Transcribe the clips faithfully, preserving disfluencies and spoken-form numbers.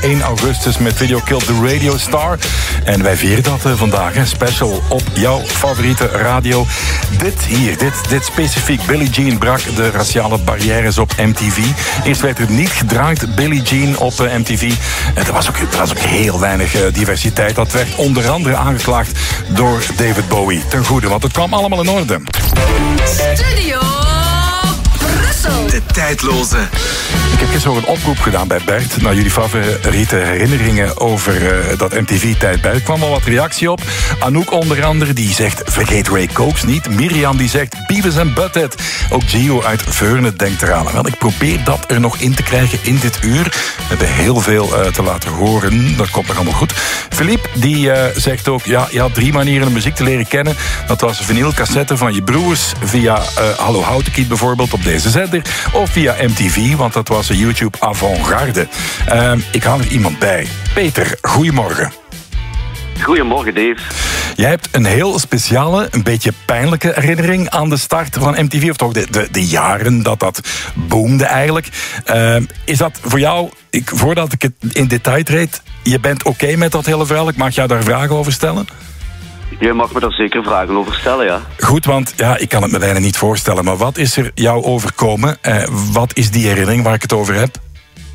één augustus met Video Killed the Radio Star. En wij vieren dat uh, vandaag, hè, special op jouw favoriete radio. Dit hier, dit, dit specifiek. Billie Jean brak de raciale barrières op M T V. Eerst werd er niet gedraaid, Billie Jean op uh, M T V. En er was ook, er was ook heel weinig uh, diversiteit. Dat werd onder andere aangeklaagd door David Bowie. Ten goede, want het kwam allemaal in orde. Studio Brussel. De tijdloze. Ik heb gisteren een oproep gedaan bij Bert naar jullie favoriete herinneringen over uh, dat M T V-tijdperk. Er kwam al wat reactie op. Anouk onder andere, die zegt vergeet Ray Coates niet. Mirjam die zegt Beavis and Butthead. Ook Gio uit Veurne denkt eraan. Wel, ik probeer dat er nog in te krijgen in dit uur. We hebben heel veel uh, te laten horen. Dat komt nog allemaal goed. Philippe die uh, zegt ook, ja, je had drie manieren om muziek te leren kennen. Dat was vinylcassette van je broers via uh, Hallo Houtenkiet bijvoorbeeld op deze zender. Of via M T V, want dat was YouTube avant-garde. Uh, ik haal er iemand bij. Peter, goedemorgen. Goedemorgen, Dave. Jij hebt een heel speciale, een beetje pijnlijke herinnering aan de start van M T V, of toch de, de, de jaren dat dat boomde eigenlijk. Uh, is dat voor jou, ik, voordat ik het in detail treed, je bent oké okay met dat hele verhaal, ik mag jou daar vragen over stellen? Je mag me daar zeker vragen over stellen, ja. Goed, want ja, ik kan het me bijna niet voorstellen, maar wat is er jou overkomen? Uh, wat is die herinnering waar ik het over heb?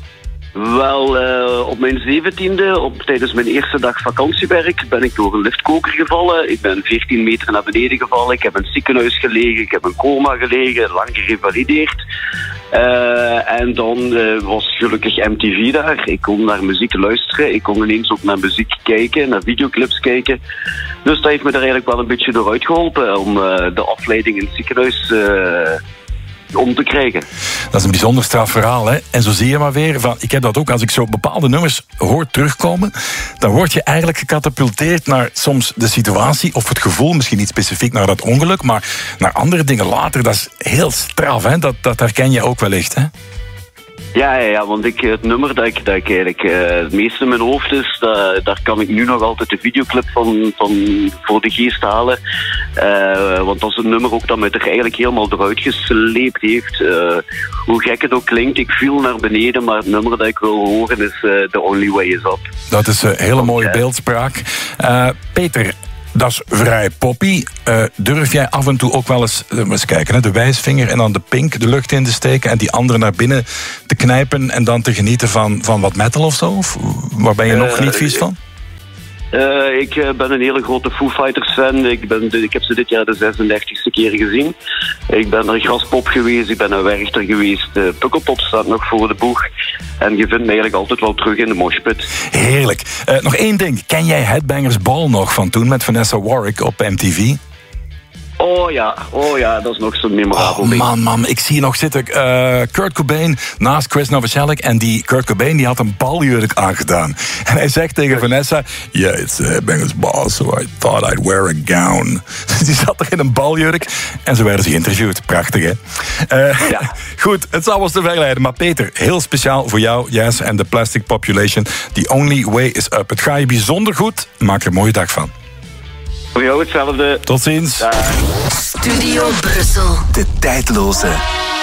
Wel, uh, op mijn zeventiende, op, tijdens mijn eerste dag vakantiewerk, ben ik door een liftkoker gevallen. Ik ben veertien meter naar beneden gevallen. Ik heb in het ziekenhuis gelegen. Ik heb in coma gelegen, lang gerevalideerd. Uh, en dan uh, was gelukkig M T V daar. Ik kon naar muziek luisteren. Ik kon ineens ook naar muziek kijken, naar videoclips kijken. Dus dat heeft me er eigenlijk wel een beetje door uitgeholpen om uh, de afleiding in het ziekenhuis Uh, om te krijgen. Dat is een bijzonder straf verhaal, hè? En zo zie je maar weer, van, ik heb dat ook, als ik zo bepaalde nummers hoor terugkomen, dan word je eigenlijk gecatapulteerd naar soms de situatie of het gevoel, misschien niet specifiek naar dat ongeluk, maar naar andere dingen later. Dat is heel straf, hè? Dat, dat herken je ook wellicht, hè? Ja, ja, ja, want ik, het nummer dat ik, dat ik eigenlijk uh, het meeste in mijn hoofd is, dat, daar kan ik nu nog altijd de videoclip van, van voor de geest halen. Uh, want dat is een nummer ook dat mij er eigenlijk helemaal eruit gesleept heeft. Uh, hoe gek het ook klinkt, ik viel naar beneden, maar het nummer dat ik wil horen is uh, The Only Way Is Up. Dat is een hele mooie beeldspraak. Uh, Peter, dat is vrij poppy. Uh, durf jij af en toe ook wel eens, uh, eens kijken, hè, de wijsvinger en dan de pink de lucht in te steken en die andere naar binnen te knijpen en dan te genieten van, van wat metal of zo? Of waar ben je uh, nog niet vies van? Uh, ik uh, ben een hele grote Foo Fighters fan. Ik, ben de, ik heb ze dit jaar de zesendertigste keer gezien. Ik ben naar Graspop geweest, ik ben naar Werchter geweest. Uh, Pukkelpop staat nog voor de boeg. En je vindt me eigenlijk altijd wel terug in de moshpit. Heerlijk. Uh, nog één ding. Ken jij Headbangers Ball nog van toen met Vanessa Warwick op M T V? Oh ja, oh ja, dat is nog zo'n memorabel oh, ding. Man, man, ik zie nog zitten uh, Kurt Cobain naast Chris Novoselic en die Kurt Cobain die had een baljurk aangedaan. En hij zegt tegen Vanessa, yeah, it's a Headbangers Ball, so I thought I'd wear a gown. Dus die zat er in een baljurk en zo werden ze geïnterviewd. Prachtig, hè? Uh, ja. Goed, het zal wel te verleiden, maar Peter, heel speciaal voor jou, Yes, en de Plastic Population. The Only Way Is Up. Het gaat je bijzonder goed, maak er een mooie dag van. Voor jou hetzelfde. Tot ziens. Dag. Studio Brussel. De tijdloze.